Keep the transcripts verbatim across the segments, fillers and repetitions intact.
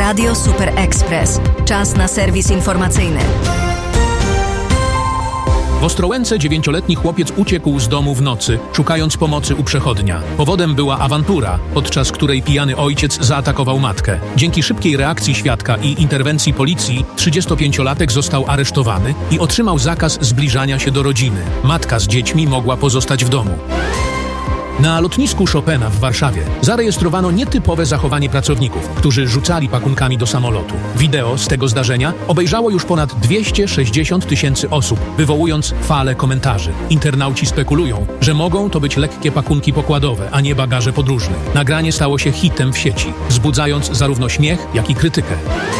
Radio Super Express. Czas na serwis informacyjny. W Ostrołęce dziewięcioletni chłopiec uciekł z domu w nocy, szukając pomocy u przechodnia. Powodem była awantura, podczas której pijany ojciec zaatakował matkę. Dzięki szybkiej reakcji świadka i interwencji policji trzydziestopięciolatek został aresztowany i otrzymał zakaz zbliżania się do rodziny. Matka z dziećmi mogła pozostać w domu. Na lotnisku Chopina w Warszawie zarejestrowano nietypowe zachowanie pracowników, którzy rzucali pakunkami do samolotu. Wideo z tego zdarzenia obejrzało już ponad dwieście sześćdziesiąt tysięcy osób, wywołując falę komentarzy. Internauci spekulują, że mogą to być lekkie pakunki pokładowe, a nie bagaże podróżnych. Nagranie stało się hitem w sieci, wzbudzając zarówno śmiech, jak i krytykę.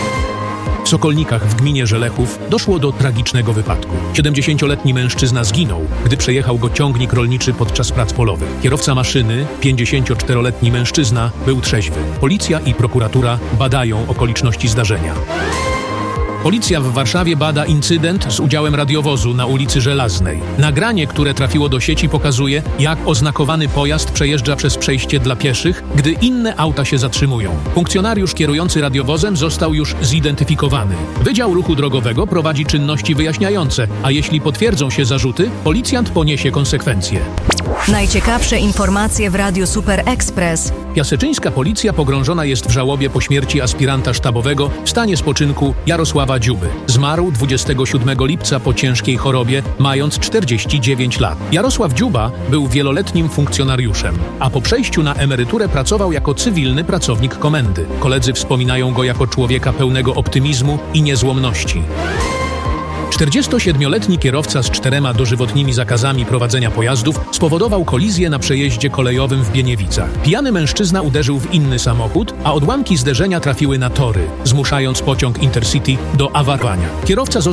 W Sokolnikach w gminie Żelechów doszło do tragicznego wypadku. siedemdziesięcioletni mężczyzna zginął, gdy przejechał go ciągnik rolniczy podczas prac polowych. Kierowca maszyny, pięćdziesięcioczteroletni mężczyzna, był trzeźwy. Policja i prokuratura badają okoliczności zdarzenia. Policja w Warszawie bada incydent z udziałem radiowozu na ulicy Żelaznej. Nagranie, które trafiło do sieci, pokazuje, jak oznakowany pojazd przejeżdża przez przejście dla pieszych, gdy inne auta się zatrzymują. Funkcjonariusz kierujący radiowozem został już zidentyfikowany. Wydział Ruchu Drogowego prowadzi czynności wyjaśniające, a jeśli potwierdzą się zarzuty, policjant poniesie konsekwencje. Najciekawsze informacje w Radiu Super Express. Piaseczyńska policja pogrążona jest w żałobie po śmierci aspiranta sztabowego w stanie spoczynku Jarosława Dziuby. Zmarł dwudziestego siódmego lipca po ciężkiej chorobie, mając czterdzieści dziewięć lat. Jarosław Dziuba był wieloletnim funkcjonariuszem, a po przejściu na emeryturę pracował jako cywilny pracownik komendy. Koledzy wspominają go jako człowieka pełnego optymizmu i niezłomności. czterdziestosiedmioletni kierowca z czterema dożywotnimi zakazami prowadzenia pojazdów spowodował kolizję na przejeździe kolejowym w Bieniewicach. Pijany mężczyzna uderzył w inny samochód, a odłamki zderzenia trafiły na tory, zmuszając pociąg Intercity do awarowania. Kierowca został